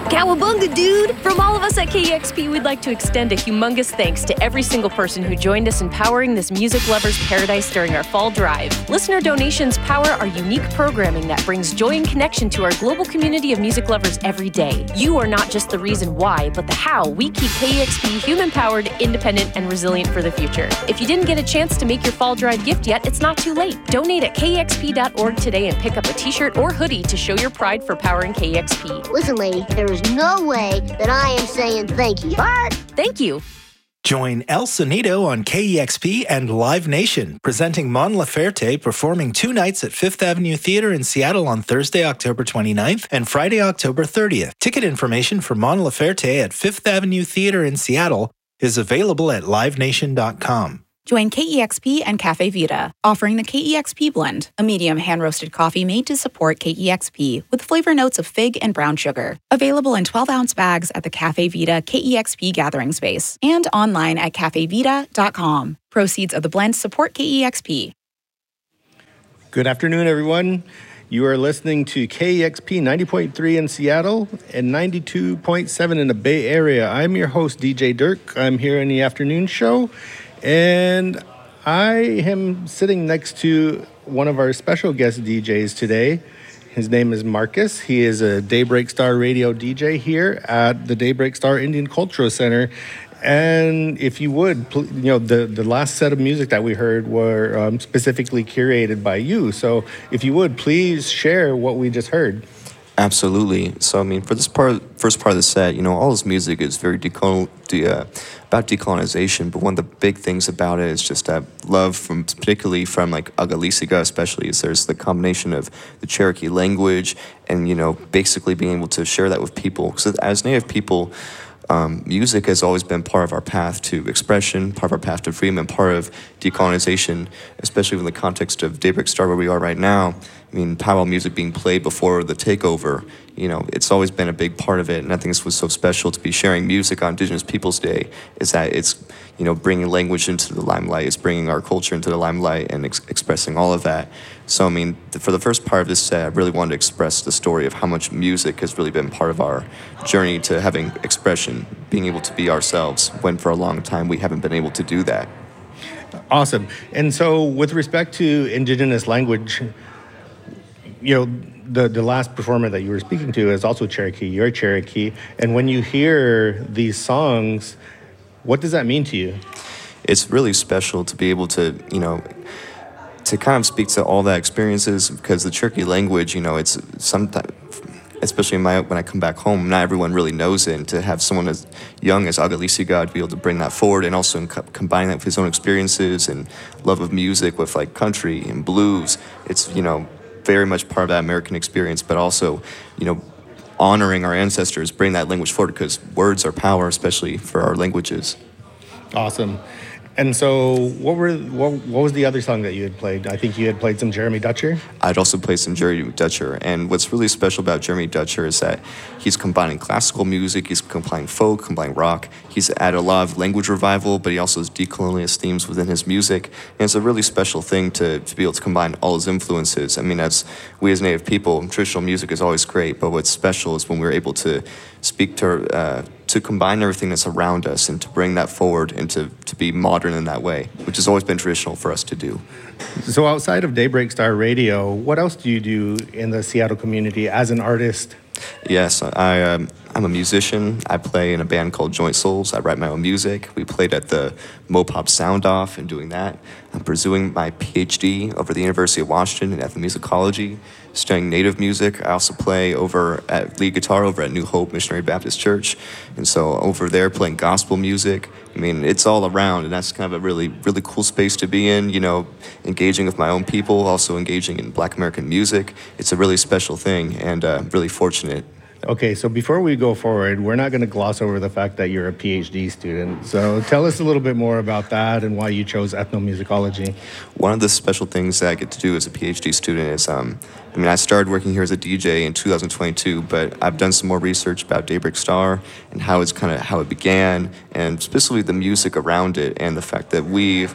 Cowabunga, dude! From all of us at KEXP, we'd like to extend a humongous thanks to every single person who joined us in powering this music lover's paradise during our fall drive. Listener donations power our unique programming that brings joy and connection to our global community of music lovers every day. You are not just the reason why, but the how we keep KEXP human-powered, independent, and resilient for the future. If you didn't get a chance to make your fall drive gift yet, it's not too late. Donate at KEXP.org today and pick up a t-shirt or hoodie to show your pride for powering KEXP. Listen, lady, there is no way that I am saying thank you, but thank you. Join El Sonido on KEXP and Live Nation, presenting Mon Laferte performing 2 nights at Fifth Avenue Theater in Seattle on Thursday, October 29th and Friday, October 30th. Ticket information for Mon Laferte at Fifth Avenue Theater in Seattle is available at livenation.com. Join KEXP and Cafe Vita, offering the KEXP blend, a medium hand-roasted coffee made to support KEXP with flavor notes of fig and brown sugar. Available in 12-ounce bags at the Cafe Vita KEXP gathering space and online at cafevita.com. Proceeds of the blend support KEXP. Good afternoon, everyone. You are listening to KEXP 90.3 in Seattle and 92.7 in the Bay Area. I'm your host, DJ Dirk. I'm here in the afternoon show. And I am sitting next to one of our special guest DJs today. His name is Marcus. He is a Daybreak Star radio DJ here at the Daybreak Star Indian Cultural Center. And if you would, the last set of music that we heard were specifically curated by you. So if you would, please share what we just heard. Absolutely. So, for this first part of the set, all this music is very about decolonization, but one of the big things about it is just that love particularly from like Agalisiga especially, is there's the combination of the Cherokee language and, basically being able to share that with people. Because as Native people, music has always been part of our path to expression, part of our path to freedom, and part of decolonization, especially in the context of Daybreak Star where we are right now. Powwow music being played before the takeover, it's always been a big part of it. And I think this was so special to be sharing music on Indigenous Peoples Day, is that it's, bringing language into the limelight, it's bringing our culture into the limelight and expressing all of that. So, for the first part of this set, I really wanted to express the story of how much music has really been part of our journey to having expression, being able to be ourselves, when for a long time we haven't been able to do that. Awesome. And so with respect to Indigenous language, the last performer that you were speaking to is also Cherokee. You're Cherokee. And when you hear these songs, what does that mean to you? It's really special to be able to, to kind of speak to all that experiences, because the Cherokee language, it's sometimes, especially when I come back home, not everyone really knows it. And to have someone as young as Agalisiga be able to bring that forward, and also combine that with his own experiences and love of music with like country and blues, it's, very much part of that American experience, but also, honoring our ancestors, bring that language forward, because words are power, especially for our languages. Awesome. And so what was the other song that you had played? I think you had played some Jeremy Dutcher. I'd also played some Jeremy Dutcher. And what's really special about Jeremy Dutcher is that he's combining classical music, he's combining folk, combining rock. He's added a lot of language revival, but he also has decolonialist themes within his music. And it's a really special thing to be able to combine all his influences. As we as Native people, traditional music is always great, but what's special is when we're able to speak to combine everything that's around us and to bring that forward and to be modern in that way, which has always been traditional for us to do. So outside of Daybreak Star Radio, what else do you do in the Seattle community as an artist? Yes, I'm a musician. I play in a band called Joint Souls. I write my own music. We played at the Mopop Sound Off and doing that. I'm pursuing my PhD over the University of Washington in ethnomusicology, studying Native music. I also play lead guitar over at New Hope Missionary Baptist Church. And so over there playing gospel music. It's all around, and that's kind of a really, really cool space to be in, engaging with my own people, also engaging in Black American music. It's a really special thing, and really fortunate. Okay, so before we go forward, we're not going to gloss over the fact that you're a PhD student. So tell us a little bit more about that and why you chose ethnomusicology. One of the special things that I get to do as a PhD student is, I started working here as a DJ in 2022, but I've done some more research about Daybreak Star and how it began, and specifically the music around it, and the fact that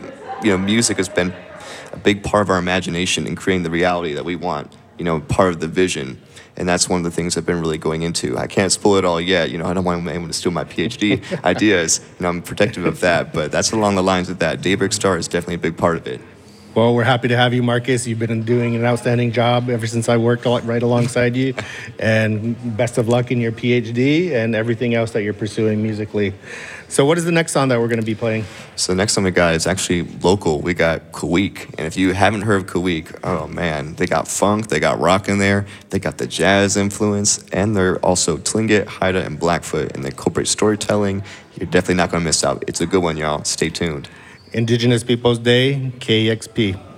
music has been a big part of our imagination in creating the reality that we want, part of the vision. And that's one of the things I've been really going into. I can't spoil it all yet. I don't want anyone to steal my PhD ideas. I'm protective of that, but that's along the lines of that. Daybreak Star is definitely a big part of it. Well, we're happy to have you, Marcus. You've been doing an outstanding job ever since I worked right alongside you. And best of luck in your PhD and everything else that you're pursuing musically. So what is the next song that we're going to be playing? So the next song we got is actually local. We got Kawik. And if you haven't heard of Kawik, oh man, they got funk, they got rock in there, they got the jazz influence, and they're also Tlingit, Haida, and Blackfoot, and they incorporate storytelling. You're definitely not going to miss out. It's a good one, y'all. Stay tuned. Indigenous Peoples Day, KEXP.